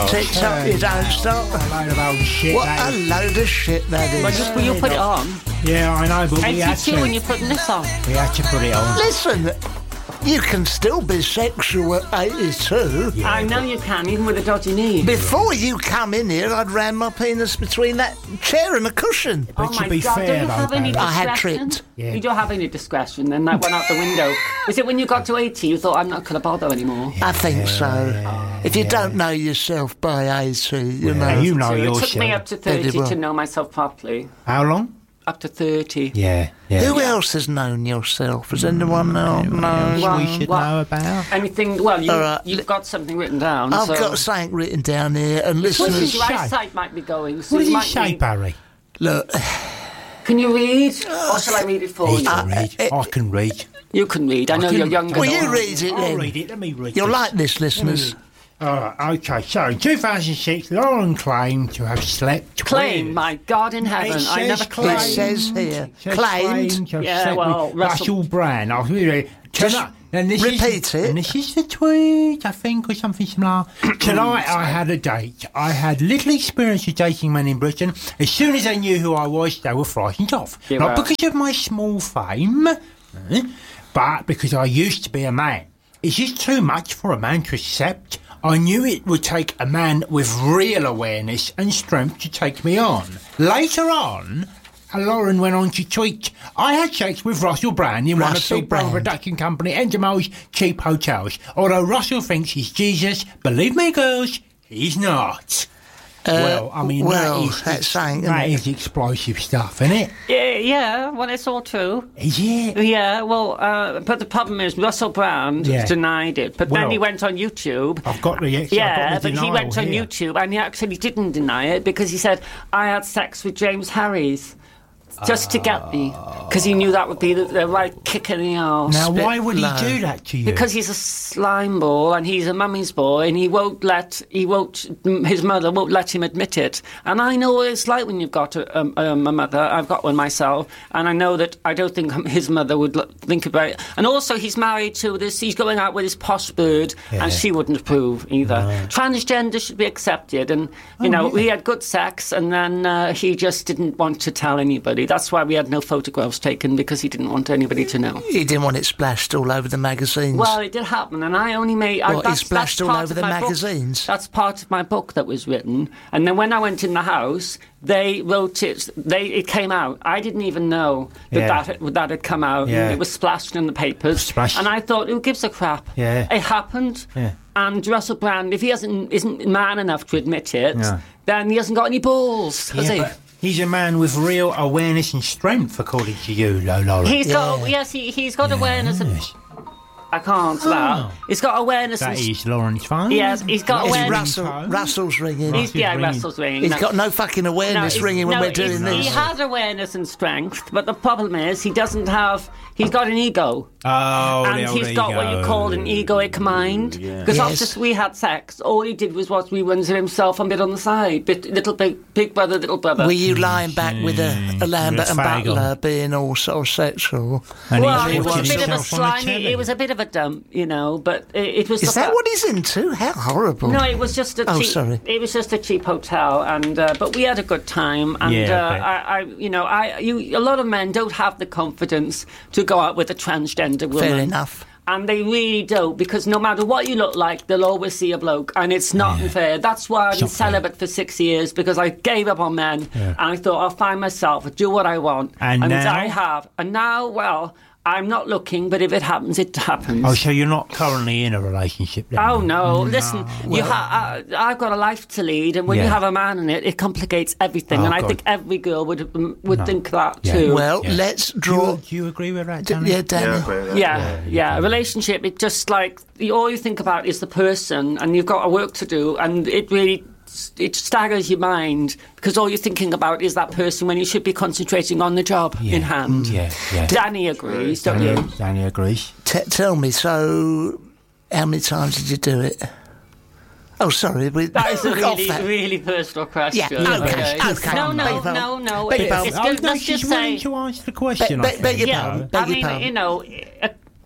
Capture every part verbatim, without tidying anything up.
TikTok, you don't stop. A load of old shit. What that a is. load of shit that is. Well, just will you put it on? Yeah, I know, but we had eighty-two to. and you're putting this on. We had to put it on. Listen, you can still be sexual at eighty-two. Yeah, I know you can, even with a dodgy knee. Before you come in here, I'd ran my penis between that chair and a cushion. But oh to my be God, fair, don't you though, have any Barry, I had discretion? tripped. Yeah. You don't have any discretion, then that went out the window. Was it when you got to eighty you thought, I'm not going to bother anymore? I think so. If you don't know yourself by eighty, you Yeah, know. you know So it your took me shit. up to Did you thirty well? to know myself properly. How long? Up to thirty. Yeah, yeah. Who else has known yourself? Has anyone else known? Well, we should what- know about? Anything, well, you, All right. you've got something written down. I've so got something written down here, and What Well, does listeners, it your say? eyesight might be going. So What does you it might say, need- Barry? look, Can you read? Or shall I read it for He you? can read. I can read. You can read. I know can- you're younger. will than you I. read it I'll then? read it. Let me read You'll this. like this, listeners. Alright, okay, so in two thousand six, Lauren claimed to have slept Claim, with... my God in heaven. It I never says claimed. It says here, It says claimed. claimed to have Yeah, slept well, with Russell- Russell Brand. I'll read it. Just Tonight- and this repeat is, it. And this is the tweet, I think, or something similar. Tonight I had a date. I had little experience of dating men in Britain. As soon as they knew who I was, they were frightened off. Yeah, Not well. because of my small fame, eh, but because I used to be a man. Is this too much for a man to accept? I knew it would take a man with real awareness and strength to take me on. Later on, Lauren went on to tweet, I had sex with Russell Brand in one of Russell Big Brother Brand. production company Endemol's cheap hotels. Although Russell thinks he's Jesus, believe me, girls, he's not. well, I mean, well, that is, that's saying, that isn't is explosive stuff, isn't it? Yeah, yeah, well, it's all true. Is it? Yeah, well, uh, but the problem is Russell Brand Yeah. denied it. But Well, then he went on YouTube. I've got the I've Yeah, got the but he went denial on here. YouTube and he actually didn't deny it because he said, I had sex with James Harries just to get me. Because he knew that would be the, the right kick in the arse. Now, Spit why would he low. do that to you? Because he's a slime ball and he's a mummy's boy and he won't let, he won't, his mother won't let him admit it. And I know what it's like when you've got a, um, um, a mother. I've got one myself. And I know that I don't think his mother would l- think about it. And also he's married to this, he's going out with this posh bird Yeah. and she wouldn't approve either. Transgender should be accepted. And, you Oh, know, yeah. we had good sex and then uh, he just didn't want to tell anybody. That's why we had no photographs taken because he didn't want anybody to know. He didn't want it splashed all over the magazines. Well, it did happen, and I only made. I, What, that's, he splashed that's all part over of the my book. magazines? That's part of my book that was written, and then when I went in the house, they wrote it. They it came out. I didn't even know that Yeah. that, had, that had come out. Yeah. It was splashed in the papers, Splashed. and I thought, who gives a crap? Yeah. It happened. Yeah. And Russell Brand, if he hasn't isn't man enough to admit it, Yeah. then he hasn't got any balls, has Yeah, he? but he's a man with real awareness and strength, according to you, Lola. He's got yes, he he's got awareness. Of, Yes. I can't that. He's got awareness. That and, is Lauren's phone. Yes, he's got It's awareness. Russell, phone. Russell's ringing. He's, yeah, ringing. Russell's ringing. He's No. got no fucking awareness he's- ringing when no, we're doing he's- this. He has awareness and strength, but the problem is he doesn't have. He's got an ego, Oh, and the old he's got what you ego. call an egoic mind. Because Yes. after we had sex, all he did was watch reruns of himself and bit on the side, bit little big, big brother, little brother. Were you lying back with a, a Lambert and With a fag Butler on. being all sort of sexual? And well, he's it was a watching bit of a himself on the slimy. telly. It was a bit of a dump, you know. But it, it was. Is the that fa- what he's into? How horrible. No, it was just a Oh, cheap. sorry. It was just a cheap hotel, and uh, but we had a good time. And Yeah, uh, I bet. I, I, you know, I, you, a lot of men don't have the confidence to go out with a transgender woman. Fair enough. And they really don't, because no matter what you look like, they'll always see a bloke, and it's not fair. That's why I've been not fair. celibate for six years, because I gave up on men, Yeah. and I thought I'll find myself, do what I want, And now? I have. And now, well, I'm not looking, but if it happens, it happens. Oh, so you're not currently in a relationship then? Oh no! Listen, you ha- I, I've got a life to lead, and when you Yeah. have a man in it, it complicates everything. Oh, and I God. think every girl would um, would No. think that Yeah. too. Well, Yeah. let's Do draw. you, do you agree with that, D- Danny? yeah, Danny. yeah, yeah, A relationship, it just like you- all you think about is the person, and you've got a work to do, and it really it staggers your mind because all you're thinking about is that person when you should be concentrating on the job Yeah. in hand. Yeah, yeah. Danny agrees, don't Danny, you? Danny agrees. T- tell me, so how many times did you do it? Oh, sorry. We, That is a we're off really, that. really personal question. Yeah, okay, okay. No, no, Beg your no, pardon. no. Beg your It's, pardon. it's Oh, good. no, Let's she's just willing say. to answer the question. Be- I be- beg think. your Yeah, pardon. I Beg your mean, pardon. you know, uh,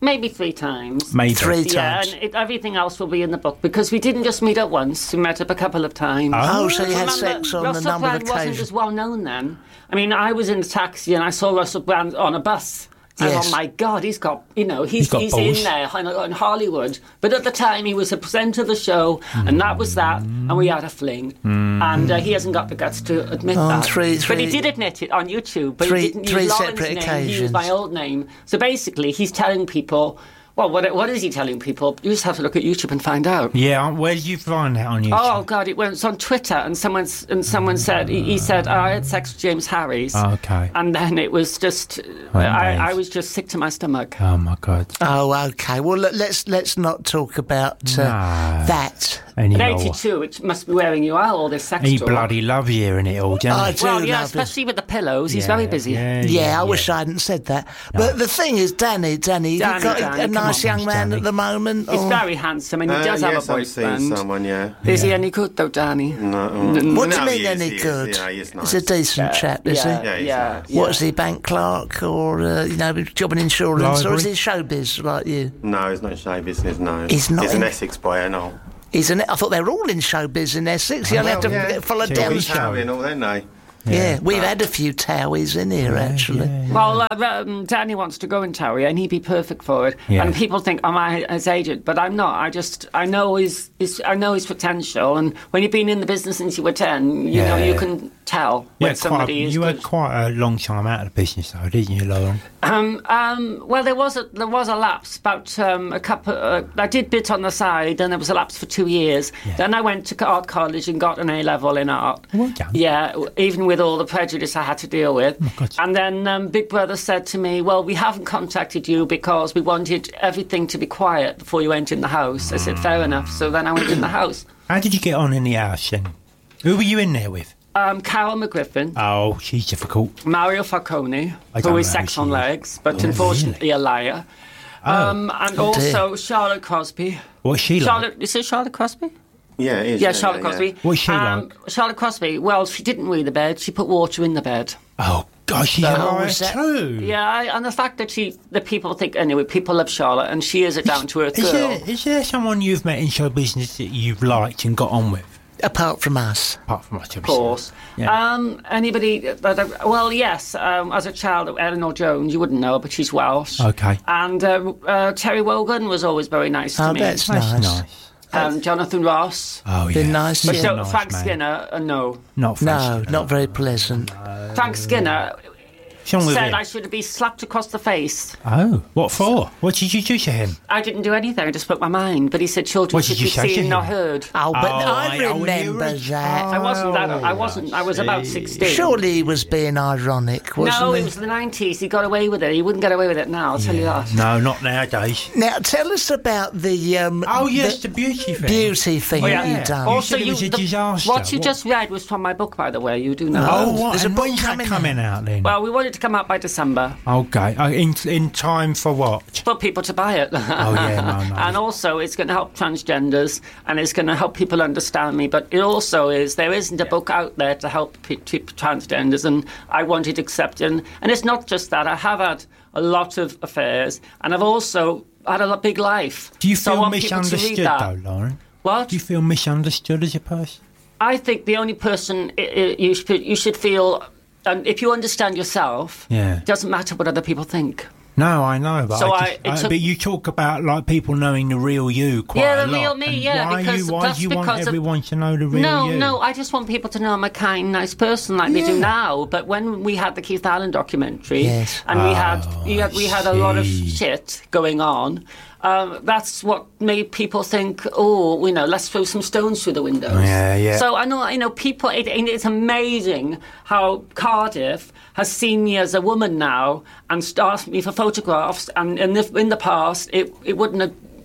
Maybe three times. Maybe. Three Yeah, times. and it, everything else will be in the book because we didn't just meet up once. We met up a couple of times. Oh, so you had Remember, sex on a Russell number of Brand wasn't occasions. as well known then. I mean, I was in a taxi and I saw Russell Brand on a bus. And Yes. oh my God, he's got, you know, he's, He's got he's balls. in there in, in Hollywood. But at the time, he was a presenter of the show, and that was that, and we had a fling. And uh, he hasn't got the guts to admit On that. three- but he three- did admit it on YouTube. But three- he didn't three use Lauren's separate name, he used my occasions. old name. So basically, he's telling people, well, what, what is he telling people? You just have to look at YouTube and find out. Yeah, where did you find that on YouTube? Oh God! It went on Twitter, and someone and someone said he, he said oh, I had sex with James Harris. Oh, okay. And then it was just I, I was just sick to my stomach. Oh my God. Oh, okay. Well, let- let's let's not talk about uh, No. that. At Anymore. eighty-two, which must be wearing you out all this sex He talk. bloody loves hearing it all, doesn't I he? do Well, yeah, love it. especially with the pillows. He's Yeah, very busy. Yeah, Yeah, I wish I hadn't said that. But the thing is, Danny, Danny, Danny, you've got Danny, a come nice on, young man Danny. at the moment. He's or- very handsome, and he Uh, does yes, have a I'm seeing boyfriend. someone, yeah. Is he any good though, Danny? No, What do you no, mean, he is, any he is, good? yeah, he is nice. He's a decent chap, is yeah, he? Yeah, he's yeah, nice. yeah. What is he, bank clerk or, uh, you know, job in insurance? Or is he showbiz like you? No, he's not in show business, no. He's not He's in- an Essex boy, I know. He's an, I thought they were all in showbiz in Essex. You only have to Well, yeah. follow T V down. show. Towie and all, don't they? Yeah, we've had a few Towies in here, actually. Well, uh, um, Danny wants to go in Towie, and he'd be perfect for it. Yeah. And people think I'm my, his agent, but I'm not. I just I know his, his I know his potential, and when you've been in the business since you were ten, you know Yeah. you can tell You when had, quite, somebody is you good. had quite a long time out of the business, though, didn't you, Lauren? Um, um, well, there was a there was a lapse about um, a couple. Uh, I did bit on the side, and there was a lapse for two years. Then I went to art college and got an A level in art. Well done. Yeah, even with all the prejudice I had to deal with. God. And then um, Big Brother said to me, "Well, we haven't contacted you because we wanted everything to be quiet before you went in the house." I said, "Fair enough." So then I went in the house. How did you get on in the house then? Who were you in there with? Um, Carol McGriffin, Oh, she's difficult. Mario Falcone, I don't who is know sex who on she is. legs, but Oh, unfortunately a liar. Um, and Oh, dear. also Charlotte Crosby. What's she like? Charlotte, is it Charlotte Crosby? Yeah, it is. Yeah, Charlotte Crosby. What's she um, like? Charlotte Crosby. Well, she didn't wee the bed. She put water in the bed. Oh, gosh, she's Oh, a liar is that- too. Yeah, I, and the fact that she, the people think anyway, people love Charlotte, and she is a down to earth Is girl. there, is there someone you've met in show business that you've liked and got on with? Apart from us. Apart from much Of course. Yeah. Um, anybody that I, well, yes. Um, as a child, Eleanor Jones, you wouldn't know her, but she's Welsh. Okay. And uh, uh, Terry Wogan was always very nice to Oh, me. that's That's nice. nice. Um, Jonathan Ross. Oh, yeah. Been nice, But yeah. so, nice, Frank mate. Skinner, uh, no. Not No, Frank. not very pleasant. Frank Skinner What's wrong with said him? I should be slapped across the face. Oh, what for? What did you do to him? I didn't do anything. I just spoke my mind. But he said children What should did you be say to seen, not him? heard. Oh, but Oh, I I- oh, when you remember were a that. I wasn't that. I Oh, wasn't. I I was about see. sixteen. Surely he was being ironic, wasn't No, he? it was the nineties. He got away with it. He wouldn't get away with it now. I'll tell you that. No, not nowadays. Now, tell us about the... Um, Oh, yes, the, the beauty thing. beauty thing Oh, that yeah. you've done. Also, said it was a the- disaster. What you What? just read was from my book, by the way. You do know. Oh, that. what? There's a And book when's that coming coming out then? Well, we want it to come out by December okay. Uh, in, in time for what? for people to buy it. Oh, yeah, no, no. And also, it's going to help transgenders and it's going to help people understand me. But it also is, there isn't a book out there to help pe- pe- transgenders, and I wanted to accept it. And, and it's not just that. I have had a lot of affairs, and I've also had a lo- big life. Do you So I feel want people to read misunderstood, that. though, Lauren? What? Do you feel misunderstood as a person? I think the only person i- i- you should, you should feel, and if you understand yourself, Yeah. it doesn't matter what other people think. No, I know, but So I I- just, it I- took- but you talk about like people knowing the real you quite Yeah, a the lot. real me, And yeah, Why because you, why that's do you want because of- everyone to know the real No, you? no, I just want people to know I'm a kind, nice person like they do Yeah. now. But when we had the Keith Allen documentary, Yes. and we had Oh, we had, we I had a lot of see. shit going on, um, that's what made people think, oh, you know, let's throw some stones through the windows. Yeah, yeah. So I know, you know, people. It, it's amazing how Cardiff has seen me as a woman now and asked me for photographs. And in the, in the past, it it wouldn't have.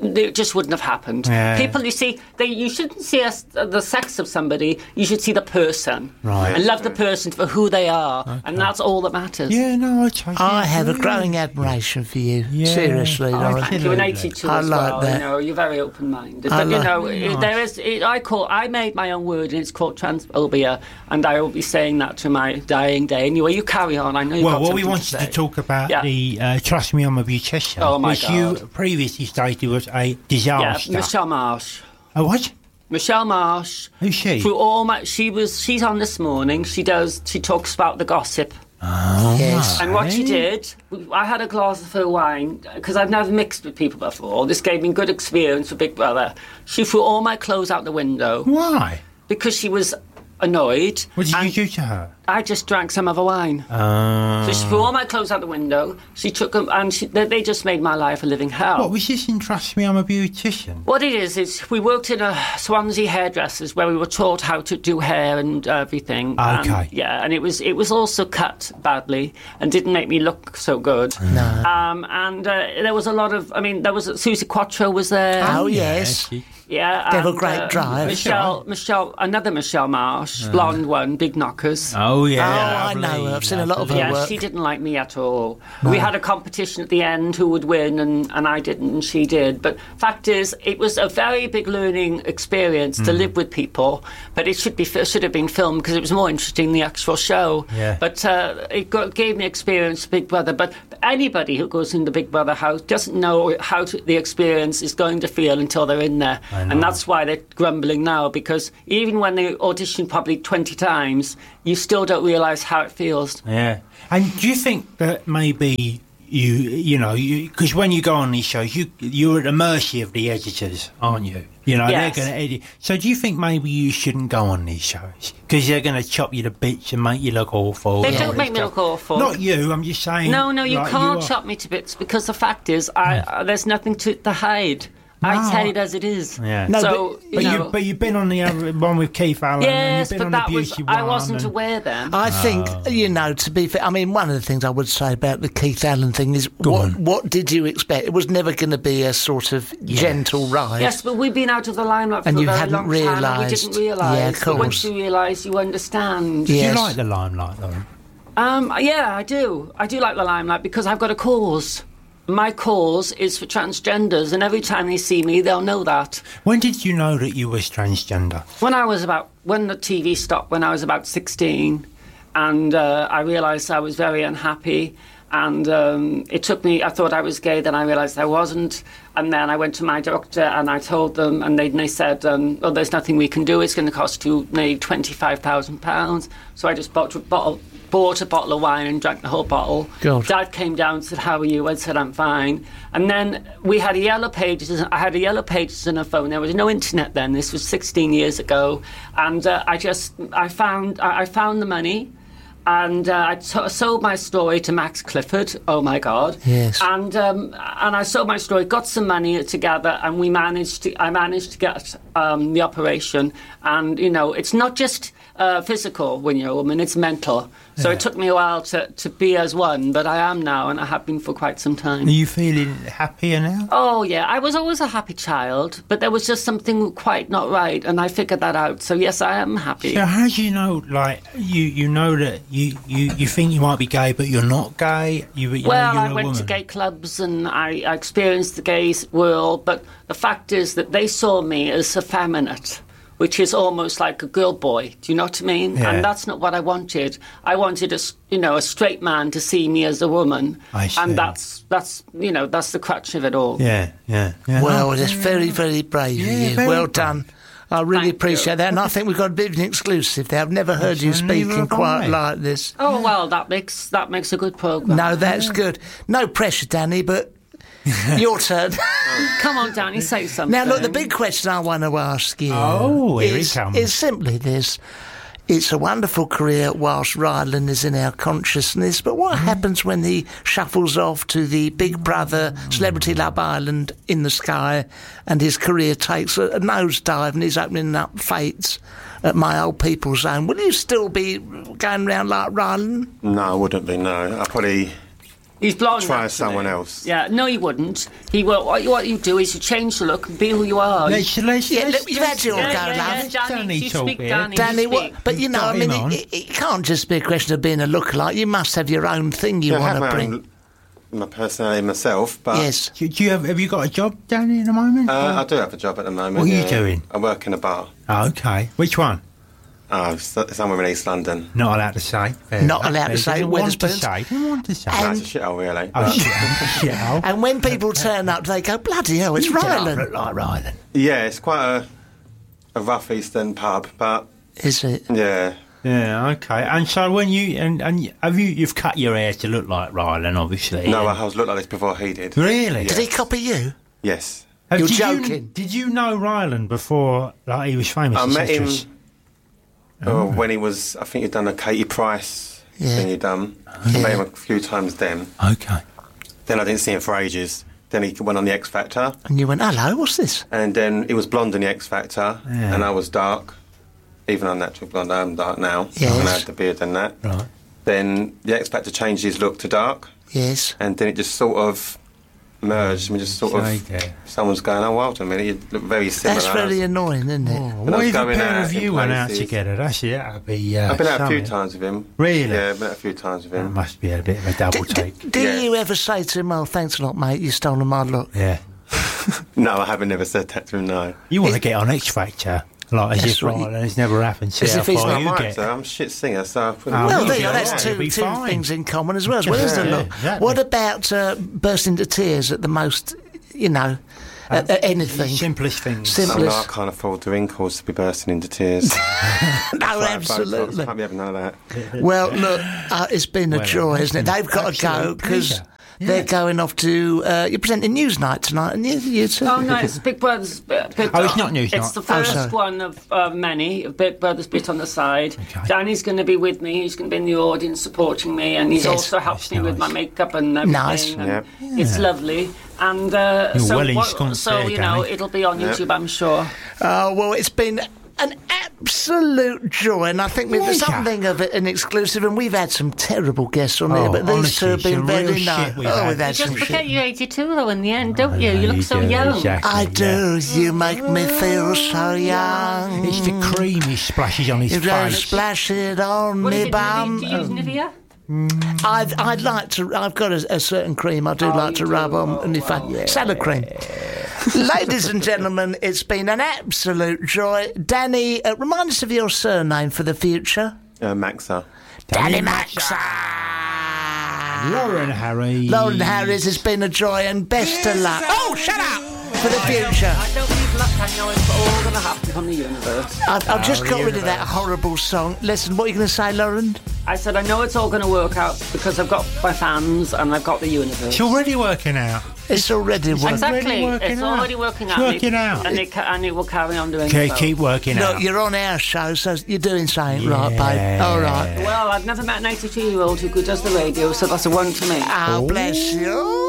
it just wouldn't have happened. Yeah. People, you see, they, you shouldn't see us, the sex of somebody. You should see the person, Right. and love the person for who they are, and that's all that matters. Yeah, no, I totally I have a agree. growing admiration for you. Yeah. Seriously, I Lauren. can- You're an Absolutely. eighty-two I as like well. that. You know, you're very open-minded. I But you like- know, it, there is. It, I call. I made my own word, and it's called transphobia, and I will be saying that to my dying day. Anyway, you carry on. I know you've Well, got what we something wanted to, to say. talk about Yeah. the uh, Trust Me, I'm a Beautician, Oh, my which you God. previously stated was a Yeah, disaster. Michelle Marsh. Oh, what? Michelle Marsh. Who's she? Through all my, she was. She's on this morning. She does. She talks about the gossip. Oh, Yes. And what she right. did, I had a glass of her wine because I've never mixed with people before. This gave me good experience with Big Brother. She threw all my clothes out the window Why? because she was annoyed. What did and you do to her? I just drank some of her wine. Uh, So she threw all my clothes out the window. She took them, and she, they, they just made my life a living hell. what was this in Trust Me, I'm a Beautician? What it is, is we worked in a Swansea hairdressers where we were taught how to do hair and everything. Okay. And, yeah, and it was it was also cut badly and didn't make me look so good. No. Um, and uh, there was a lot of, I mean, there was Susie Quattro was there. Oh, yes. she- Yeah. They have a and, great uh, drive. Michelle, Michelle, another Michelle Marsh, blonde one, big knockers. Oh, yeah. Oh, I lovely, know her. I've seen a lot of her Yeah, work. she didn't like me at all. We had a competition at the end who would win, and, and I didn't, and she did. But fact is, it was a very big learning experience Hmm. to live with people. But it should be should have been filmed because it was more interesting than the actual show. Yeah. But uh, it got, gave me experience, Big Brother. But anybody who goes in the Big Brother house doesn't know how to, the experience is going to feel until they're in there, I know. and that's why they're grumbling now. Because even when they audition probably twenty times, you still don't realise how it feels. Yeah. And do you think that maybe you, you know, because when you go on these shows, you, you're at the mercy of the editors, aren't you? You know, Yes. they're going to edit. So do you think maybe you shouldn't go on these shows? Because they're going to chop you to bits and make you look awful. They and all don't this make me stuff. look awful. Not you, I'm just saying. No, no, you like, can't are. chop me to bits because the fact is, I, uh, there's nothing to, to hide. I No. tell it as it is. Yeah. No, so, but- you But, know, you, but you've been on the other one with Keith Allen. yes, and you've been but on that the was Beauty I one wasn't and- aware then. I think, Oh. you know, to be fair, I mean, one of the things I would say about the Keith Allen thing is Go what, on. what did you expect? It was never going to be a sort of gentle ride. Yes, but we've been out of the limelight for And a you very hadn't long time, and we realised. didn't realise. Yeah, of But once course. you realise, you understand. Do Yes. you like the limelight, though? Um, yeah, I do. I do like the limelight because I've got a cause. My cause is for transgenders, and every time they see me, they'll know that. When did you know that you was transgender? When I was about, when the T V stopped, when I was about sixteen, and uh, I realised I was very unhappy, and um, it took me, I thought I was gay, then I realised I wasn't, and then I went to my doctor and I told them, and they, and they said, um, oh, there's nothing we can do, it's going to cost you maybe twenty-five thousand pounds, so I just bought a bottle, bought a bottle of wine and drank the whole bottle. God. Dad came down and said, how are you? I said, I'm fine. And then we had a Yellow Pages. I had a Yellow Pages on a phone. There was no internet then. This was sixteen years ago. And uh, I just, I found, I, I found the money. And uh, I t- sold my story to Max Clifford. Oh my God! Yes. And um, and I sold my story, got some money together, and we managed to. I managed to get um, the operation. And you know, it's not just uh, physical when you're a woman; it's mental. So Yeah. it took me a while to, to be as one, but I am now, and I have been for quite some time. Are you feeling happier now? Oh yeah, I was always a happy child, but there was just something quite not right, and I figured that out. So yes, I am happy. So how do you know, like, you, you know that you, you, you think you might be gay, but you're not gay? You, you Well, know you're I a went woman. to gay clubs and I, I experienced the gay world, but the fact is that they saw me as effeminate, which is almost like a girl boy. Do you know what I mean? Yeah. And that's not what I wanted. I wanted a, s- you know, a straight man to see me as a woman, I see. and that's that's you know that's the crutch of it all. Yeah, yeah, yeah. Well, No, that's very, very brave Yeah, of you. very Well brave. done. I really Thank appreciate you. that, and I think we've got a bit of an exclusive there. I've never heard you Yes, neither speaking have quite I. like this. Oh well, that makes that makes a good program. No, that's good. No pressure, Danny, but your turn. Come on, Danny, say something. Now, look, the big question I want to ask you Oh, here it is, comes. is simply this. It's a wonderful career whilst Rylan is in our consciousness, but what Mm-hmm. happens when he shuffles off to the Big Brother Celebrity Love Island in the sky and his career takes a, a nosedive and he's opening up fates at my old people's zone? Will you still be going around like Rylan? No, I wouldn't be, no. I probably He's blonde. try actually. someone else. Yeah, no, he wouldn't. He will. What, what you do is you change the look and be who you are. Let's, let's, Yeah, let's, look, you've had your yeah, go, yeah, love. yeah, Danny, Danny you talk speak, here. Danny. Danny, you what? speak. But you know, Got I mean, him on. it, it, it can't just be a question of being a lookalike. You must have your own thing you I want have to my, bring. own, my personality myself, but Yes. Do you have, have you got a job, Danny, at the moment? uh, I do have a job at the moment. What are you yeah. doing? I work in a bar. Oh, okay. Which one? Oh, so- somewhere in East London. Not allowed to say. Fair Not enough. allowed to He say. doesn't want to Wetherspoons. say. Didn't want to say. That's a shithole, really. Oh, But- shit. Shit. And when people turn up, they go, bloody hell, it's Ryland. Look like Ryland. yeah, it's quite a, a rough Eastern pub, but Is it? yeah. Yeah, okay. And so when you and, and have you you've cut your hair to look like Ryland, obviously. No, I was looked like this before he did. Really? Did he copy you? Yes. Have- You're did joking. You, did you know Ryland before like he was famous? I as met him actress? oh, when he was, I think he'd done a Katie Price Yeah. thing he'd done. I met him a few times then. Okay. Then I didn't see him for ages. Then he went on the X Factor. And you went, hello, what's this? And then he was blonde in the X Factor. Yeah. And I was dark. Even on natural blonde, I'm dark now. Yes. And I had the beard and that. Right. Then the X Factor changed his look to dark. Yes. And then it just sort of merged. I mean, just sort of... Okay. Someone's going, oh, well, a minute, you look very similar. That's really annoying, isn't it? Oh, I what was if a going pair out of in you went out places. together? That's it. That'd be. Uh, I've been out a few something. times with him. Really? Yeah, I've been out a few times with That him. must be a bit of a double D- take. d- do Yeah. you ever say to him, oh, thanks a lot, mate, you've stolen my look? Yeah. No, I haven't never said that to him, no. You want to get on X Factor, like as That's if right. Ryland it's never happened. See As how if he's far not you Right, get. so I'm a shit singer, so... I Oh, Well, you'll there be you go, all that's right, two, you'll be two fine. things in common as well. As well as the Yeah, look. exactly. What about uh, bursting into tears at the most, you know, at, at anything? Simplest things. Sim- Oh, no, I can't afford the wrinkles to be bursting into tears. No, Five absolutely. Botox, can't be having none of that. Well, look, uh, it's been a Well, joy, it's isn't it? been They've got to go absolute because pleasure. they're Yeah. going off to. Uh, you're presenting Newsnight tonight, and you, you two. Oh no, it's Big Brother's bit. bit Oh, it's not Newsnight. It's the Oh, first sorry. one of uh, many. Big Brother's bit on the side. Okay. Danny's going to be with me. He's going to be in the audience supporting me, and he's Yes. also helped That's me with my nice. makeup and everything. Nice. And Yep. It's lovely. And uh, You're so, well in what- sconced so there, you know, Danny. it'll be on Yep. YouTube, I'm sure. Oh, well, it's been an absolute joy, and I think we've Pleasure. something of it an exclusive, and we've had some terrible guests on here, Oh, but these honestly, two have been some real very shit nice. we've Oh, had. we've had You some just shit. forget you're eighty-two though in the end, don't you? You Yeah, look so do, young. Exactly, I yeah. do. You make me feel so young. It's the cream he splashes on his You don't face. splash it on What is me it? bum. Do you use Nivea? I'd, I'd like to. I've got a, a certain cream I do Oh, like to you do? rub on, Oh, and in fact, wow. salad cream. Ladies and gentlemen, it's been an absolute joy. Danny, uh, remind us of your surname for the future. Uh, Maxa. Danny Maxa. Lauren Harry. Lauren Harris, it's been a joy, and best of luck. Oh, shut up for the future. I don't need luck, I know it's all going to happen from the universe. I've, I've just Oh, got the rid of that universe. horrible song. Listen, what are you going to say, Lauren? I said, I know it's all going to work out because I've got my fans and I've got the universe. It's already working out. It's already working. Exactly. working It's out. already working It's out. working and it, out. And it, ca- and it will carry on doing Okay, so. keep working Look, out. you're on our show, so you're doing something right, babe. Yeah. All right. Well, I've never met an eighty-two-year-old who does the radio, so that's a one to me. Oh, bless you.